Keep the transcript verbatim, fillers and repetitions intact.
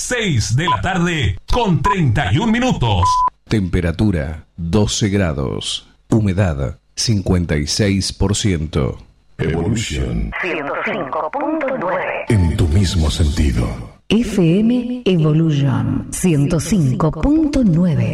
seis de la tarde con treinta y un minutos. Temperatura doce grados. Humedad cincuenta y seis por ciento. Evolution ciento cinco punto nueve. en tu mismo sentido. F M Evolution ciento cinco punto nueve.